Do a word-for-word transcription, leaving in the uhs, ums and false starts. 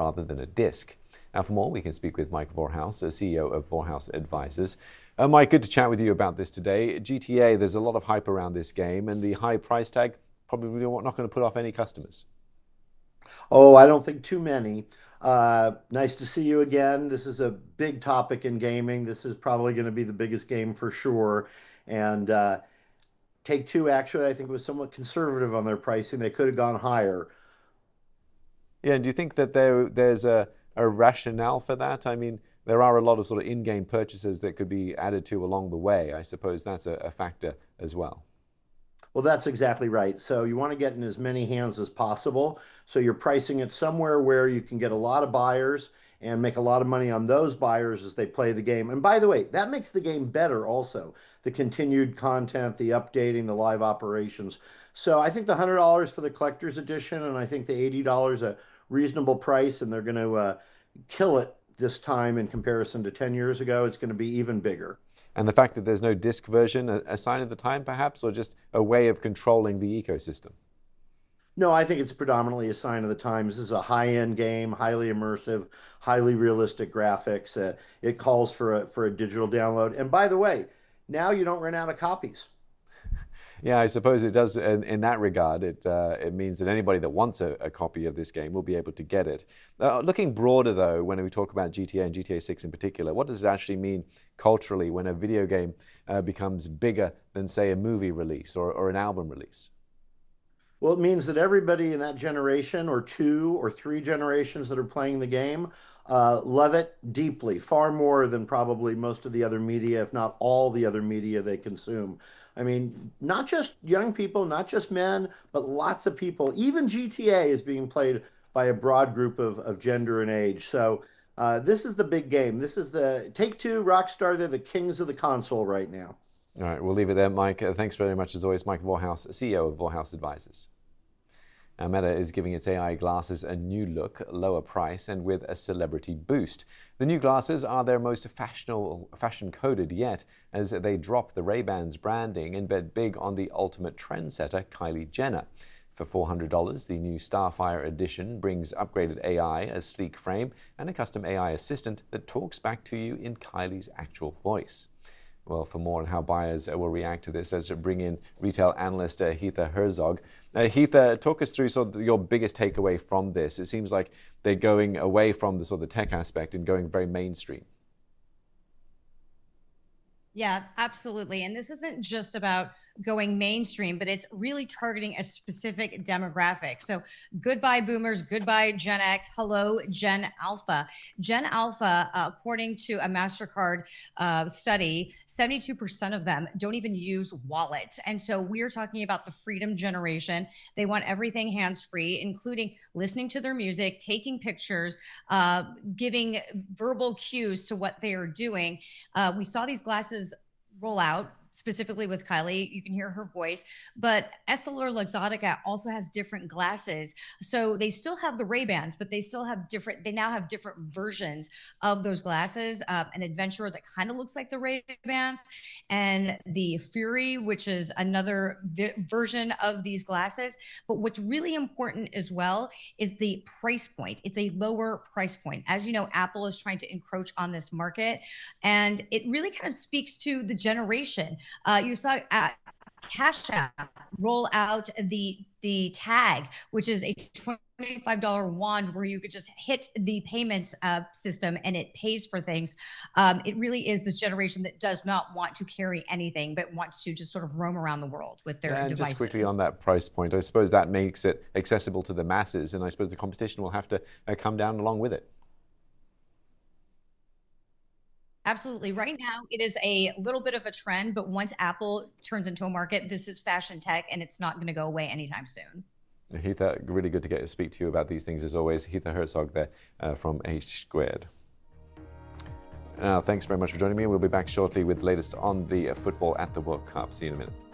rather than a disc. Now, for more, we can speak with Mike Vorhaus, C E O of Vorhaus Advisors. Uh, Mike, good to chat with you about this today. G T A, there's a lot of hype around this game, and the high price tag probably not going to put off any customers. Oh, I don't think too many. Uh, nice to see you again. This is a big topic in gaming. This is probably going to be the biggest game for sure. And uh, Take-Two actually, I think, was somewhat conservative on their pricing. They could have gone higher. Yeah, and do you think that there there's a, a rationale for that? I mean, there are a lot of sort of in-game purchases that could be added to along the way. I suppose that's a, a factor as well. Well, that's exactly right. So you want to get in as many hands as possible. So you're pricing it somewhere where you can get a lot of buyers and make a lot of money on those buyers as they play the game. And by the way, that makes the game better also. The continued content, the updating, the live operations. So I think the one hundred dollars for the collector's edition, and I think the eighty dollars a reasonable price, and they're going to uh, kill it this time in comparison to ten years ago. It's going to be even bigger. And the fact that there's no disc version, a, a sign of the time perhaps, or just a way of controlling the ecosystem? No, I think it's predominantly a sign of the times. This is a high-end game, highly immersive, highly realistic graphics. Uh, it calls for a for a digital download. And by the way, now you don't run out of copies. Yeah, I suppose it does in, in that regard. It, uh, it means that anybody that wants a, a copy of this game will be able to get it. Uh, looking broader, though, when we talk about G T A and G T A six in particular, what does it actually mean culturally when a video game uh, becomes bigger than, say, a movie release or, or an album release? Well, it means that everybody in that generation, or two or three generations that are playing the game, uh, love it deeply, far more than probably most of the other media, if not all the other media they consume. I mean, not just young people, not just men, but lots of people. Even G T A is being played by a broad group of, of gender and age. So uh, this is the big game. This is the Take-Two, Rockstar. They're the kings of the console right now. All right, we'll leave it there, Mike. Uh, thanks very much, as always, Mike Vorhaus, C E O of Vorhaus Advisors. Now, Meta is giving its A I glasses a new look, lower price, and with a celebrity boost. The new glasses are their most fashionable, fashion-coded yet, as they drop the Ray-Bans branding and bet big on the ultimate trendsetter, Kylie Jenner. For four hundred dollars, the new Starfire edition brings upgraded A I, a sleek frame, and a custom A I assistant that talks back to you in Kylie's actual voice. Well, for more on how buyers will react to this, let's bring in retail analyst uh, Heather Herzog. Uh, Heather, talk us through sort of your biggest takeaway from this. It seems like they're going away from the sort of the tech aspect and going very mainstream. Yeah, absolutely. And this isn't just about going mainstream, but it's really targeting a specific demographic. So goodbye boomers, goodbye Gen X, hello Gen Alpha. Gen Alpha, uh, according to a MasterCard uh, study, seventy-two percent of them don't even use wallets. And so we're talking about the freedom generation. They want everything hands-free, including listening to their music, taking pictures, uh, giving verbal cues to what they are doing. Uh, we saw these glasses roll out specifically with Kylie. You can hear her voice, but EssilorLuxottica also has different glasses. So they still have the Ray-Bans, but they still have different, they now have different versions of those glasses. Uh, an Adventurer that kind of looks like the Ray-Bans, and the Fury, which is another version of these glasses. But what's really important as well is the price point. It's a lower price point. As you know, Apple is trying to encroach on this market, and it really kind of speaks to the generation. Uh, you saw uh, Cash App roll out the the tag, which is a twenty-five dollar wand where you could just hit the payments uh, system and it pays for things. Um, it really is this generation that does not want to carry anything, but wants to just sort of roam around the world with their And devices. just quickly on that price point, I suppose that makes it accessible to the masses, and I suppose the competition will have to uh, come down along with it. Absolutely. Right now, it is a little bit of a trend, but once Apple turns into a market, this is fashion tech, and it's not going to go away anytime soon. Heather, really good to get to speak to you about these things as always. Heather Herzog there uh, from H Squared. Now, thanks very much for joining me. We'll be back shortly with the latest on the football at the World Cup. See you in a minute.